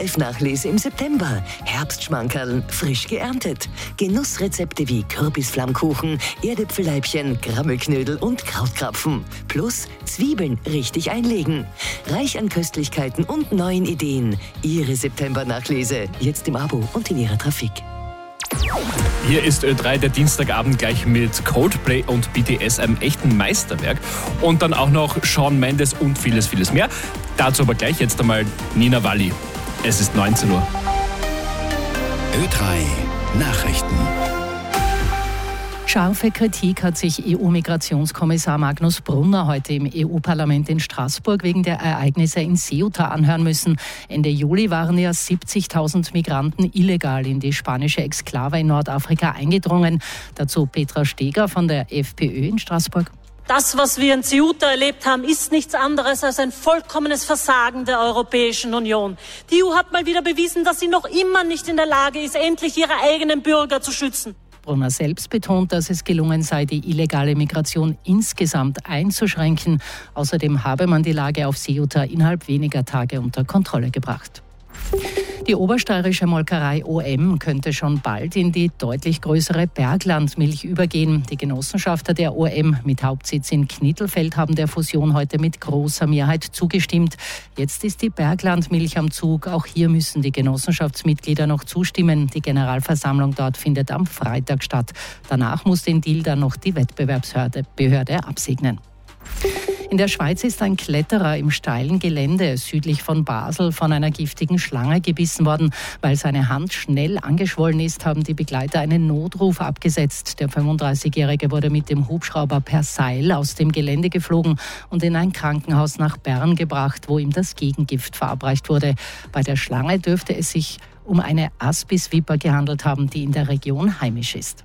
ORF-Nachlese im September. Herbstschmankerln, frisch geerntet. Genussrezepte wie Kürbisflammkuchen, Erdäpfelleibchen, Grammelknödel und Krautkrapfen. Plus Zwiebeln richtig einlegen. Reich an Köstlichkeiten und neuen Ideen. Ihre September-Nachlese. Jetzt im Abo und in Ihrer Trafik. Hier ist Ö3, der Dienstagabend gleich mit Coldplay und BTS, einem echten Meisterwerk. Und dann auch noch Shawn Mendes und vieles, vieles mehr. Dazu aber gleich jetzt einmal Nina Walli. Es ist 19 Uhr. Ö3 Nachrichten. Scharfe Kritik hat sich EU-Migrationskommissar Magnus Brunner heute im EU-Parlament in Straßburg wegen der Ereignisse in Ceuta anhören müssen. Ende Juli waren ja 70.000 Migranten illegal in die spanische Exklave in Nordafrika eingedrungen. Dazu Petra Steger von der FPÖ in Straßburg. Das, was wir in Ceuta erlebt haben, ist nichts anderes als ein vollkommenes Versagen der Europäischen Union. Die EU hat mal wieder bewiesen, dass sie noch immer nicht in der Lage ist, endlich ihre eigenen Bürger zu schützen. Brunner selbst betont, dass es gelungen sei, die illegale Migration insgesamt einzuschränken. Außerdem habe man die Lage auf Ceuta innerhalb weniger Tage unter Kontrolle gebracht. Die obersteirische Molkerei OM könnte schon bald in die deutlich größere Berglandmilch übergehen. Die Genossenschafter der OM mit Hauptsitz in Knittelfeld haben der Fusion heute mit großer Mehrheit zugestimmt. Jetzt ist die Berglandmilch am Zug. Auch hier müssen die Genossenschaftsmitglieder noch zustimmen. Die Generalversammlung dort findet am Freitag statt. Danach muss den Deal dann noch die Wettbewerbsbehörde absegnen. In der Schweiz ist ein Kletterer im steilen Gelände südlich von Basel von einer giftigen Schlange gebissen worden. Weil seine Hand schnell angeschwollen ist, haben die Begleiter einen Notruf abgesetzt. Der 35-Jährige wurde mit dem Hubschrauber per Seil aus dem Gelände geflogen und in ein Krankenhaus nach Bern gebracht, wo ihm das Gegengift verabreicht wurde. Bei der Schlange dürfte es sich um eine Aspisviper gehandelt haben, die in der Region heimisch ist.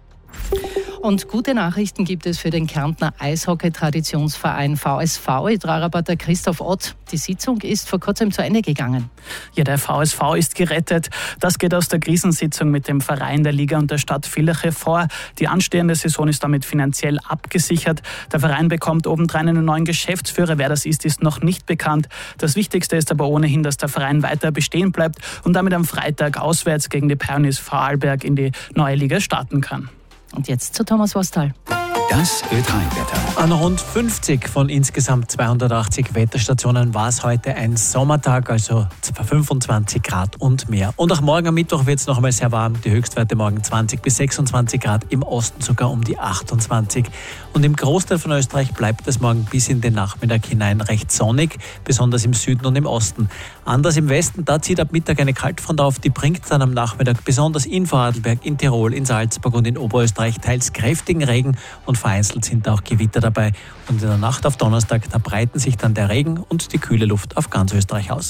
Und gute Nachrichten gibt es für den Kärntner Eishockey-Traditionsverein VSV Idrarabatter Christoph Ott. Die Sitzung ist vor kurzem zu Ende gegangen. Ja, der VSV ist gerettet. Das geht aus der Krisensitzung mit dem Verein, der Liga und der Stadt Villach hervor. Die anstehende Saison ist damit finanziell abgesichert. Der Verein bekommt obendrein einen neuen Geschäftsführer. Wer das ist noch nicht bekannt. Das Wichtigste ist aber ohnehin, dass der Verein weiter bestehen bleibt und damit am Freitag auswärts gegen die Pioneers Vorarlberg in die neue Liga starten kann. Und jetzt zu Thomas Wostal. Das Ö3-Wetter. An rund 50 von insgesamt 280 Wetterstationen war es heute ein Sommertag, also 25 Grad und mehr. Und auch morgen am Mittwoch wird es noch einmal sehr warm. Die Höchstwerte morgen 20 bis 26 Grad, im Osten sogar um die 28. Und im Großteil von Österreich bleibt es morgen bis in den Nachmittag hinein recht sonnig, besonders im Süden und im Osten. Anders im Westen, da zieht ab Mittag eine Kaltfront auf, die bringt dann am Nachmittag besonders in Vorarlberg, in Tirol, in Salzburg und in Oberösterreich teils kräftigen Regen und vereinzelt sind auch Gewitter dabei. Und in der Nacht auf Donnerstag, da breiten sich dann der Regen und die kühle Luft auf ganz Österreich aus.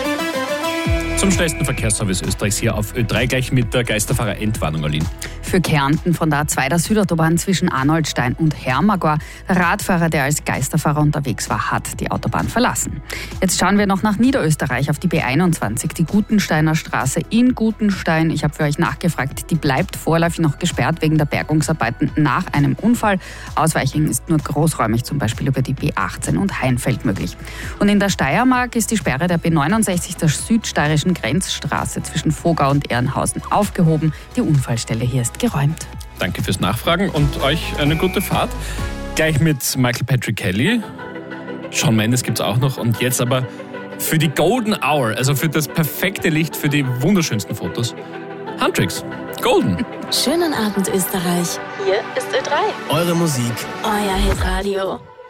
Zum schnellsten Verkehrsservice Österreichs hier auf Ö3 gleich mit der Geisterfahrer-Entwarnung, Aline. Für Kärnten von der A2 der Südautobahn zwischen Arnoldstein und Hermagor. Der Radfahrer, der als Geisterfahrer unterwegs war, hat die Autobahn verlassen. Jetzt schauen wir noch nach Niederösterreich auf die B21, die Gutensteiner Straße in Gutenstein. Ich habe für euch nachgefragt, die bleibt vorläufig noch gesperrt wegen der Bergungsarbeiten nach einem Unfall. Ausweichen ist nur großräumig, zum Beispiel über die B18 und Heinfeld möglich. Und in der Steiermark ist die Sperre der B69 der südsteirischen Grenzstraße zwischen Vogau und Ehrenhausen aufgehoben. Die Unfallstelle hier ist geräumt. Danke fürs Nachfragen und euch eine gute Fahrt. Gleich mit Michael Patrick Kelly. Shawn Mendes gibt es auch noch. Und jetzt aber für die Golden Hour, also für das perfekte Licht, für die wunderschönsten Fotos, Handtricks. Golden. Schönen Abend, Österreich. Hier ist Ö3. Eure Musik. Euer Hitradio.